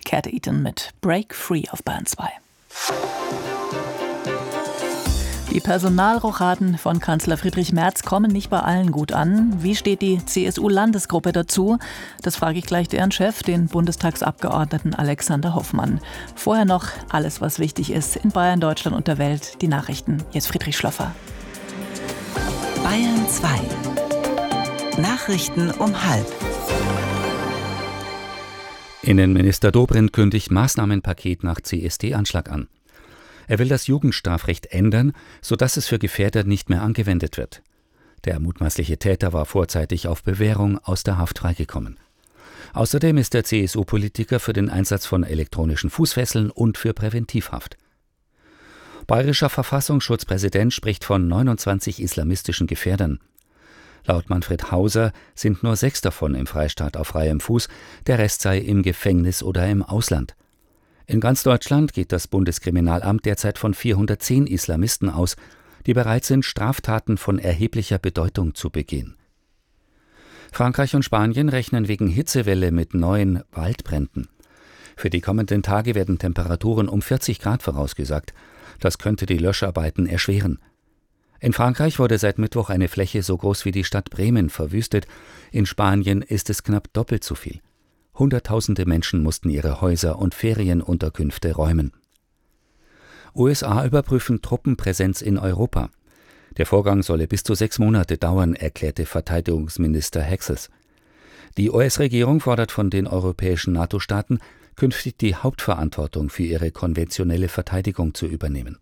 Cat Eaton mit Break Free auf Bayern 2. Die Personalrochaden von Kanzler Friedrich Merz kommen nicht bei allen gut an. Wie steht die CSU-Landesgruppe dazu? Das frage ich gleich deren Chef, den Bundestagsabgeordneten Alexander Hoffmann. Vorher noch alles, was wichtig ist in Bayern, Deutschland und der Welt. Die Nachrichten. Jetzt Friedrich Schloffer. Bayern 2. Nachrichten um 12:30. Innenminister Dobrindt kündigt Maßnahmenpaket nach CSD-Anschlag an. Er will das Jugendstrafrecht ändern, sodass es für Gefährder nicht mehr angewendet wird. Der mutmaßliche Täter war vorzeitig auf Bewährung aus der Haft freigekommen. Außerdem ist der CSU-Politiker für den Einsatz von elektronischen Fußfesseln und für Präventivhaft. Bayerischer Verfassungsschutzpräsident spricht von 29 islamistischen Gefährdern. Laut Manfred Hauser sind nur 6 davon im Freistaat auf freiem Fuß, der Rest sei im Gefängnis oder im Ausland. In ganz Deutschland geht das Bundeskriminalamt derzeit von 410 Islamisten aus, die bereit sind, Straftaten von erheblicher Bedeutung zu begehen. Frankreich und Spanien rechnen wegen Hitzewelle mit neuen Waldbränden. Für die kommenden Tage werden Temperaturen um 40 Grad vorausgesagt. Das könnte die Löscharbeiten erschweren. In Frankreich wurde seit Mittwoch eine Fläche so groß wie die Stadt Bremen verwüstet. In Spanien ist es knapp doppelt so viel. Hunderttausende Menschen mussten ihre Häuser und Ferienunterkünfte räumen. USA überprüfen Truppenpräsenz in Europa. Der Vorgang solle bis zu 6 Monate dauern, erklärte Verteidigungsminister Hexes. Die US-Regierung fordert von den europäischen NATO-Staaten, künftig die Hauptverantwortung für ihre konventionelle Verteidigung zu übernehmen.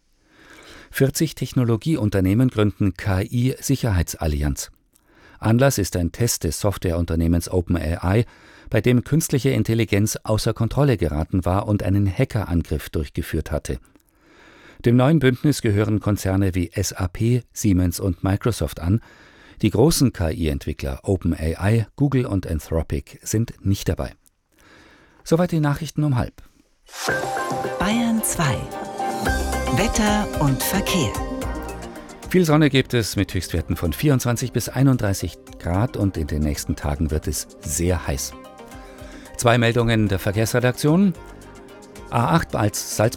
40 Technologieunternehmen gründen KI-Sicherheitsallianz. Anlass ist ein Test des Softwareunternehmens OpenAI, bei dem künstliche Intelligenz außer Kontrolle geraten war und einen Hackerangriff durchgeführt hatte. Dem neuen Bündnis gehören Konzerne wie SAP, Siemens und Microsoft an. Die großen KI-Entwickler OpenAI, Google und Anthropic sind nicht dabei. Soweit die Nachrichten um 12:30. Bayern 2. Wetter und Verkehr. Viel Sonne gibt es mit Höchstwerten von 24 bis 31 Grad und in den nächsten Tagen wird es sehr heiß. 2 Meldungen der Verkehrsredaktion. A8 als Salzburg